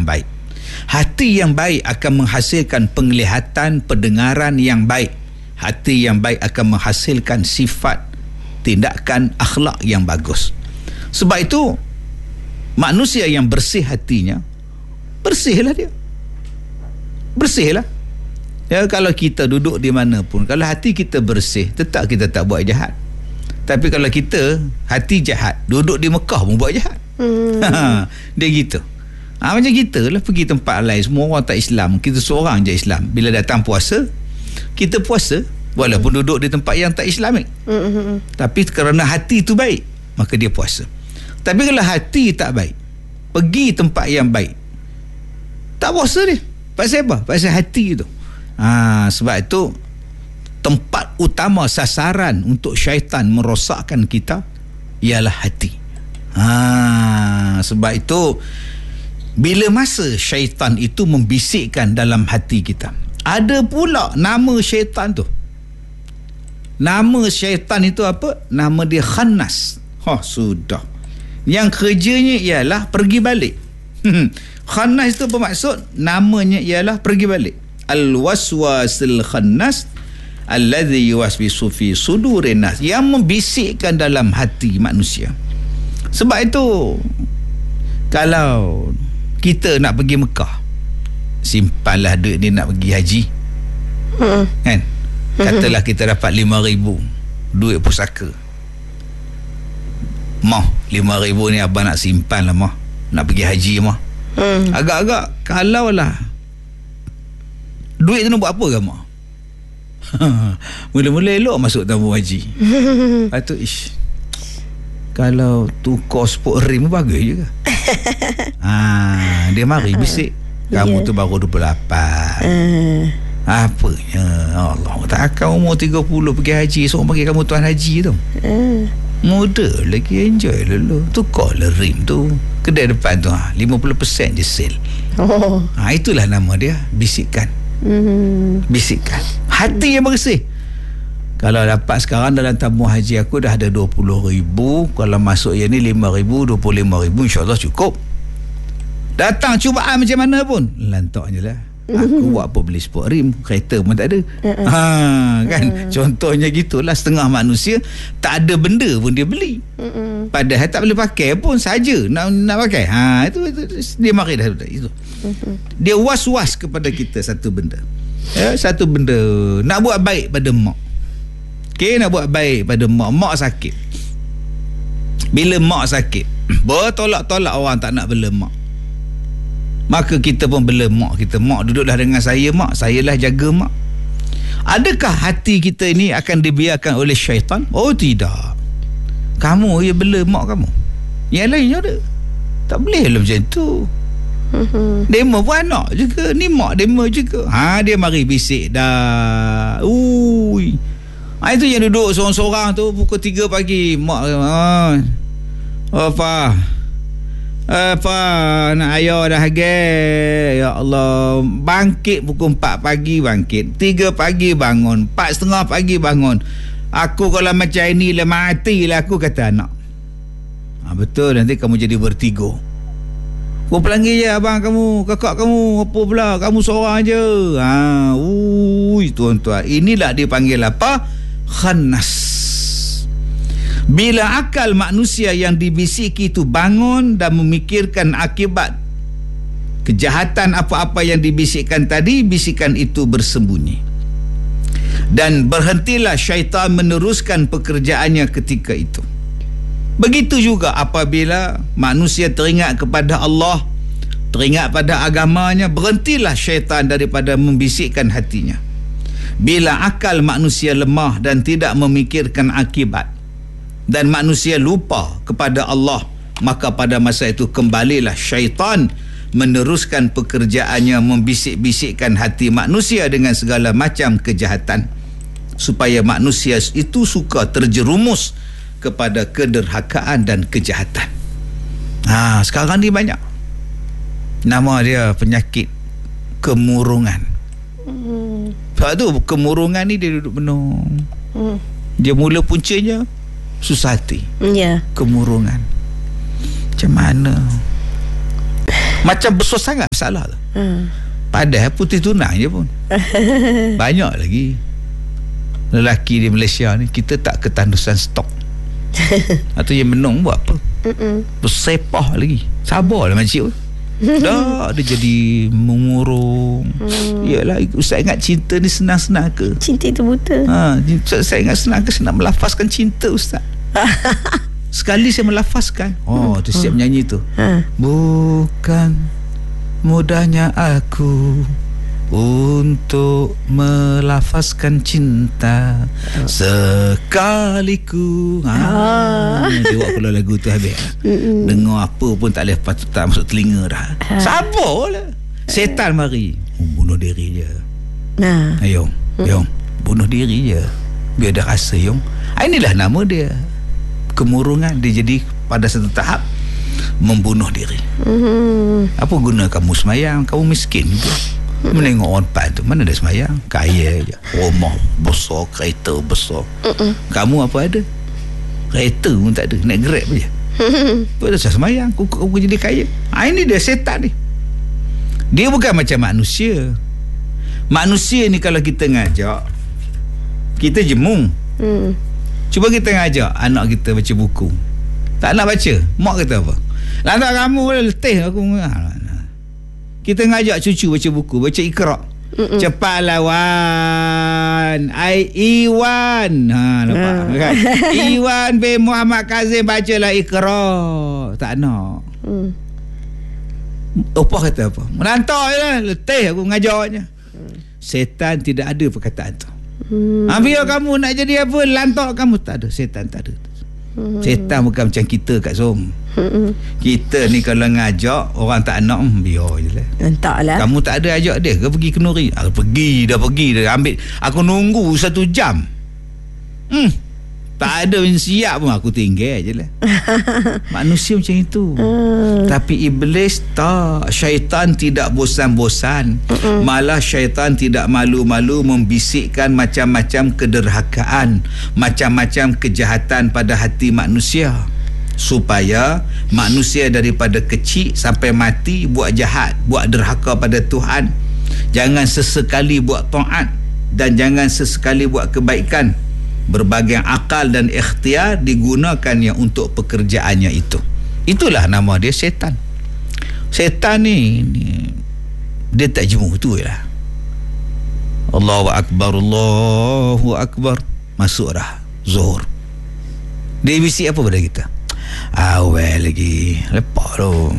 baik. Hati yang baik akan menghasilkan penglihatan, pendengaran yang baik. Hati yang baik akan menghasilkan sifat, tindakan, akhlak yang bagus. Sebab itu manusia yang bersih hatinya, bersihlah dia. Bersihlah. Ya, kalau kita duduk di mana pun, kalau hati kita bersih, tetap kita tak buat jahat. Tapi kalau kita hati jahat, duduk di Mekah pun buat jahat. Dia gitu. Macam kita lah pergi tempat lain, semua orang tak Islam, kita seorang je Islam. Bila datang puasa, kita puasa walaupun duduk di tempat yang tak Islamik. Tapi kerana hati tu baik, maka dia puasa. Tapi kalau hati tak baik, pergi tempat yang baik, tak puasa dia. Pasal apa? Pasal hati tu. Sebab itu tempat utama sasaran untuk syaitan merosakkan kita ialah hati. Sebab itu bila masa syaitan itu membisikkan dalam hati kita, ada pula nama syaitan tu. Nama syaitan itu apa? Nama dia Khannas. Sudah. Yang kerjanya ialah pergi balik. Khannas itu bermaksud namanya ialah pergi balik. Al-waswasil khannas alladhi yuwaswisu fi sudurin nas, yang membisikkan dalam hati manusia. Sebab itu kalau kita nak pergi Mekah, simpanlah duit ni nak pergi haji. Kan? Katalah kita dapat 5,000 duit pusaka. Mah 5,000 ni abang nak simpan lah mah, nak pergi haji mah. Agak-agak kalau lah duit tu nak buat apa kan mah? Mula-mula elok masuk tabung haji. Lepas tu kalau tukar sport rim bagus juga. Dia mari bisik, kamu tu baru 28. Apanya Allah, takkan umur 30 pergi haji, seorang panggil kamu tuan haji tu. Muda lagi, enjoy dulu, tukarlah rim tu. Kedai depan tu 50% je sale. Itulah nama dia, bisikan. Bisikan hati yang bersih. Kalau dapat sekarang dalam tabung haji aku dah ada 20,000, kalau masuk yang ni 5,000, 25,000, insyaAllah cukup. Datang cubaan macam mana pun, lantak je lah. Aku buat apa beli sport rim, kereta pun tak ada. Kan contohnya gitulah. Setengah manusia tak ada benda pun dia beli, padahal tak boleh pakai pun, saja nak pakai. Itu dia mari dah itu. Dia was-was kepada kita satu benda. Satu benda nak buat baik pada mak. Nak buat baik pada mak. Mak sakit. Bila mak sakit, bertolak-tolak orang tak nak bela mak, maka kita pun bela mak kita. Mak duduklah dengan saya, mak, sayalah jaga mak. Adakah hati kita ini akan dibiarkan oleh syaitan? Oh tidak. Kamu ya bela mak kamu, yang lainnya ada. Tak boleh lah macam tu. Demo pun anak juga, ni mak demo juga. Dia mari bisik dah. Itu yang duduk seorang-seorang tu pukul 3 pagi. Mak apa nak ayah dah hagai. Ya Allah, bangkit pukul 4 pagi bangkit, 3 pagi bangun, 4:30 pagi bangun. Aku kalau macam ini lah matilah aku, kata anak. Betul, nanti kamu jadi bertiga. Kau pelangi je abang kamu, kakak kamu, apa pula kamu seorang je. Tuan-tuan, inilah dipanggil apa? Khannas. Bila akal manusia yang dibisiki itu bangun dan memikirkan akibat kejahatan apa-apa yang dibisikkan tadi, bisikan itu bersembunyi. Dan berhentilah syaitan meneruskan pekerjaannya ketika itu. Begitu juga apabila manusia teringat kepada Allah, teringat pada agamanya, berhentilah syaitan daripada membisikkan hatinya. Bila akal manusia lemah dan tidak memikirkan akibat, dan manusia lupa kepada Allah, maka pada masa itu kembalilah syaitan meneruskan pekerjaannya, membisik-bisikkan hati manusia dengan segala macam kejahatan, supaya manusia itu suka terjerumus kepada kederhakaan dan kejahatan. Sekarang ni banyak. Nama dia penyakit kemurungan. Sebab tu kemurungan ni dia duduk penuh. Dia mula puncanya susah hati. Kemurungan. Macam mana? Macam besar sangat masalah tu. Padahal putih tunang je pun banyak lagi lelaki di Malaysia ni. Kita tak ketandusan stok. Atau yang menung buat apa? Bersepah lagi. Sabarlah makcik tu. Dah dia jadi mengurung. Yalah, Ustaz ingat cinta ni senang-senang ke? Cinta itu buta. Saya ingat senang ke? Saya nak melafazkan cinta, Ustaz. Sekali saya melafazkan, tu siap menyanyi tu. Bukan mudahnya aku untuk melafazkan cinta sekali ku. Dia buat kalau lagu tu habis. Dengar apa pun tak boleh, tak masuk telinga dah. Sabarlah. Setan mari bunuh diri je. Ayong bunuh diri je, biar dia rasa. Inilah nama dia, kemurungan. Dia jadi pada satu tahap membunuh diri. Apa guna kamu semayang? Kamu miskin tu. Menengok orang depan tu, mana ada semayang? Kaya je, rumah besar, kereta besar. Kamu apa ada? Kereta pun tak ada, naik Grab je. Tu ada semayang, aku jadi kaya. Ini dia setan ni. Dia bukan macam manusia. Manusia ni kalau kita ngajak, kita jemung. Cuba kita ngajak anak kita baca buku, tak nak baca. Mak kata apa? Lantak kamu boleh letih aku. Kita ngajak cucu baca buku, baca Iqra. Cepatlah Wan, Iwan. Nampak kan? Iwan bin Muhammad Kazim, bacalah Iqra. Tak nak. Opah kata apa? Menantak je lah, letih aku ngajaknya. Setan tidak ada perkataan tu. Biar kamu nak jadi apa, lantak kamu. Tak ada, setan tak ada. Setan bukan macam kita kat Zoom. Kita ni kalau ngajak orang tak nak, biar je lah. Entahlah. Kamu tak ada ajak dia ke pergi Kenuri? Pergi dah ambil. Aku nunggu 1 jam. Tak ada siap pun, aku tinggal je lah. Manusia macam itu. Tapi iblis tak. Syaitan tidak bosan-bosan. Malah syaitan tidak malu-malu membisikkan macam-macam kederhakaan, macam-macam kejahatan pada hati manusia, supaya manusia daripada kecil sampai mati buat jahat, buat derhaka pada Tuhan. Jangan sesekali buat taat dan jangan sesekali buat kebaikan. Berbagai akal dan ikhtiar digunakannya untuk pekerjaannya itu. Itulah nama dia, setan. Setan ni dia tak jemu tu lah. Allahu Akbar, Allahu Akbar. Masuk dah Zuhur. Dia bisik apa pada kita? Awal lagi, lepas tu.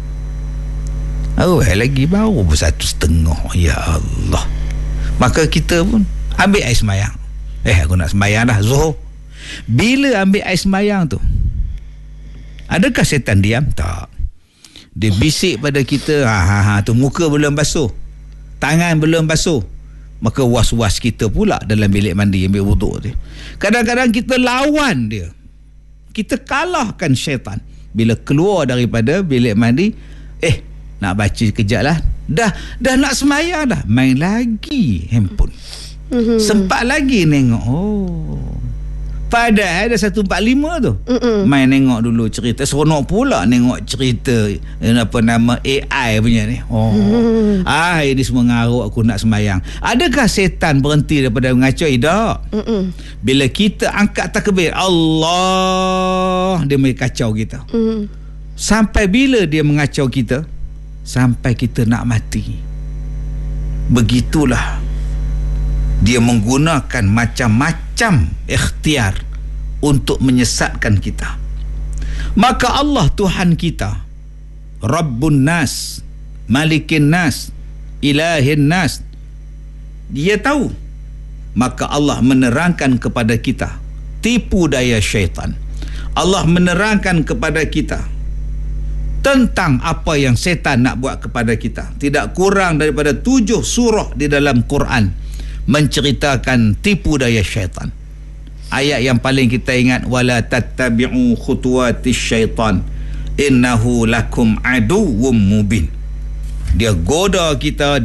Awal lagi baru 1:30. Ya Allah. Maka kita pun ambil air semayang. Aku nak semayang dah Zuhur. Bila ambil air semayang tu, adakah setan diam? Tak. Dia bisik pada kita, tu muka belum basuh, tangan belum basuh. Maka was-was kita pula dalam bilik mandi ambil wuduk tu. Kadang-kadang kita lawan dia, kita kalahkan syaitan. Bila keluar daripada bilik mandi, nak baca kejap lah, dah nak semayang dah, main lagi handphone. Sempat lagi nengok. Padahal ada 145 tu. Main nengok dulu cerita. Seronok pula nengok cerita apa nama AI punya ni. Ini semua ngaruk aku nak semayang. Adakah setan berhenti daripada mengacau? Tak. Bila kita angkat takbir Allah, dia mai kacau kita. Sampai bila dia mengacau kita? Sampai kita nak mati. Begitulah dia menggunakan macam-macam ikhtiar untuk menyesatkan kita. Maka Allah Tuhan kita, Rabbun Nas, Malikin Nas, Ilahin Nas, dia tahu. Maka Allah menerangkan kepada kita tipu daya syaitan. Allah menerangkan kepada kita tentang apa yang setan nak buat kepada kita. Tidak kurang daripada 7 surah di dalam Quran menceritakan tipu daya syaitan. Ayat yang paling kita ingat, wala tattabi'u khutuwatis syaitan innahu lakum aduwwum mubin. Dia goda kita.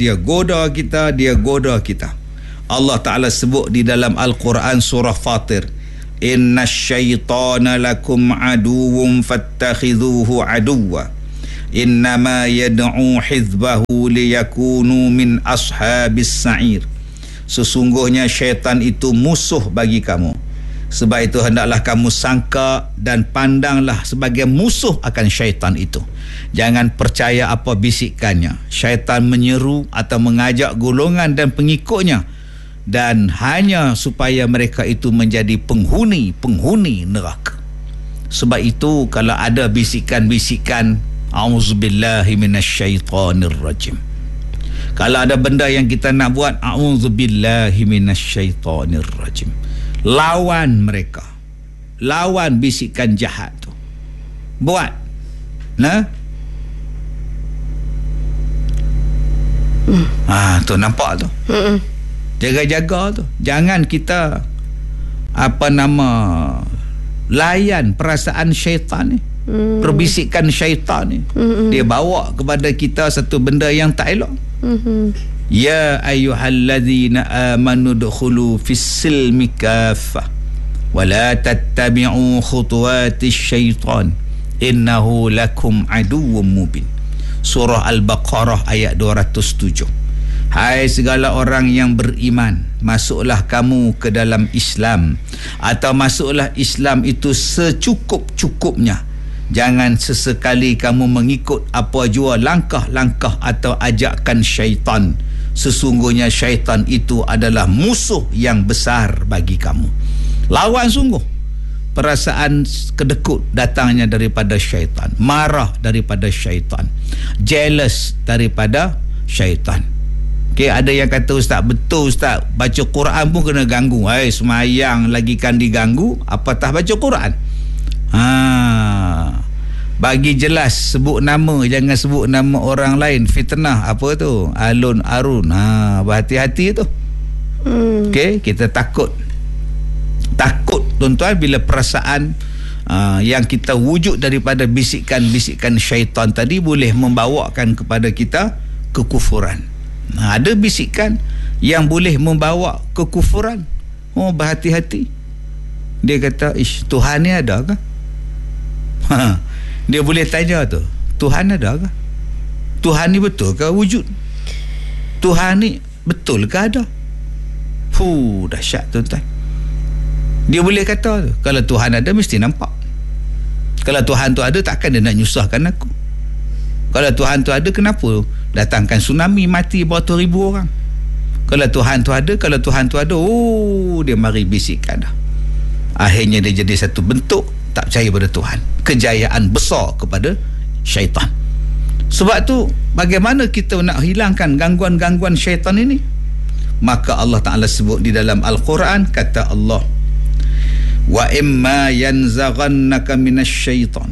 Allah Ta'ala sebut di dalam Al-Quran surah Fatir, innash syaitana lakum aduwwum fattakhidhuhu aduwwa innama yad'u hizbahu liyakunu min ashabis sa'ir. Sesungguhnya syaitan itu musuh bagi kamu. Sebab itu hendaklah kamu sangka dan pandanglah sebagai musuh akan syaitan itu. Jangan percaya apa bisikannya. Syaitan menyeru atau mengajak golongan dan pengikutnya, dan hanya supaya mereka itu menjadi penghuni neraka. Sebab itu kalau ada bisikan-bisikan, a'udzubillahi minasyaitonirrajim, kalau ada benda yang kita nak buat, a'udzubillahi minasyaitonirrajim, lawan mereka, lawan bisikan jahat tu, buat. Nah, tu nampak tu. Jaga-jaga tu, jangan kita layan perasaan syaitan ni, perbisikan syaitan ni. Dia bawa kepada kita satu benda yang tak elok. Ya ayyuhallazina amanu dukhulu fis silmi kaffah wa la tattabi'u khutuwatis syaitan innahu lakum aduwwum mubin. Surah Al-Baqarah ayat 207. Hai segala orang yang beriman, masuklah kamu ke dalam Islam, atau masuklah Islam itu secukup-cukupnya. Jangan sesekali kamu mengikut apa jua langkah-langkah atau ajakan syaitan. Sesungguhnya syaitan itu adalah musuh yang besar bagi kamu. Lawan sungguh. Perasaan kedekut datangnya daripada syaitan, marah daripada syaitan, jealous daripada syaitan. Okay, ada yang kata, Ustaz, betul Ustaz, baca Quran pun kena ganggu. Semayang lagi kan diganggu, apatah baca Quran. Bagi jelas, sebut nama, jangan sebut nama orang lain. Fitnah apa tu, alun arun. Berhati-hati tu. Okay, kita takut tuan-tuan bila perasaan yang kita wujud daripada bisikan-bisikan syaitan tadi boleh membawakan kepada kita kekufuran. Ada bisikan yang boleh membawa kekufuran. Berhati-hati. Dia kata, Tuhan ni ada ke? Dia boleh tanya tu, Tuhan ada ke? Tuhan ni betul ke wujud? Tuhan ni betul ke ada? Dahsyat tuan-tuan. Dia boleh kata tu, kalau Tuhan ada mesti nampak. Kalau Tuhan tu ada, takkan dia nak nyusahkan aku. Kalau Tuhan tu ada, kenapa datangkan tsunami, mati beratus ribu orang? Kalau Tuhan tu ada, dia mari bisikan dah. Akhirnya dia jadi satu bentuk tak percaya pada Tuhan, kejayaan besar kepada syaitan. Sebab tu bagaimana kita nak hilangkan gangguan-gangguan syaitan ini? Maka Allah Ta'ala sebut di dalam Al-Quran, kata Allah, wa imma yanzaghannaka minasyaitan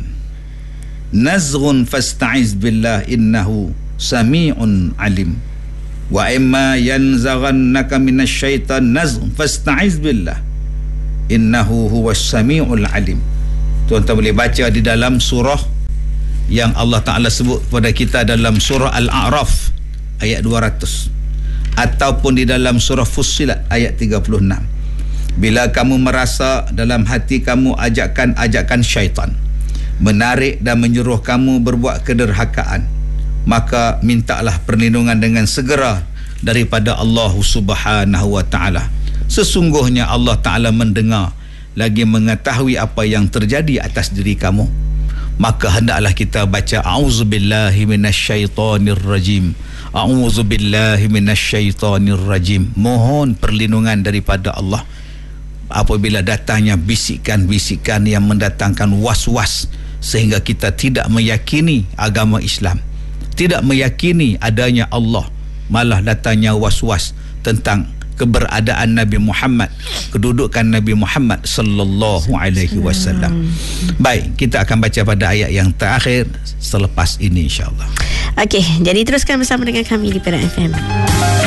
nazghun fasta'iz billah innahu sami'un alim. Wa imma yanzaghannaka minasyaitan nazghun fasta'iz billah innahu huwas sami'ul alim. Tuan-tuan boleh baca di dalam surah yang Allah Ta'ala sebut kepada kita dalam surah Al-A'raf ayat 200, ataupun di dalam surah Fussilat ayat 36. Bila kamu merasa dalam hati kamu ajakan-ajakan syaitan menarik dan menyuruh kamu berbuat kederhakaan, maka mintalah perlindungan dengan segera daripada Allah Subhanahu wa Ta'ala. Sesungguhnya Allah Ta'ala mendengar lagi mengetahui apa yang terjadi atas diri kamu. Maka hendaklah kita baca a'udzubillahi minasyaitonirrajim, a'udzubillahi minasyaitonirrajim, mohon perlindungan daripada Allah apabila datangnya bisikan-bisikan yang mendatangkan was-was, sehingga kita tidak meyakini agama Islam, tidak meyakini adanya Allah, malah datangnya was-was tentang keberadaan Nabi Muhammad, kedudukan Nabi Muhammad sallallahu alaihi wasallam. Baik, kita akan baca pada ayat yang terakhir selepas ini, insya-Allah. Okey, jadi teruskan bersama dengan kami di Perak FM.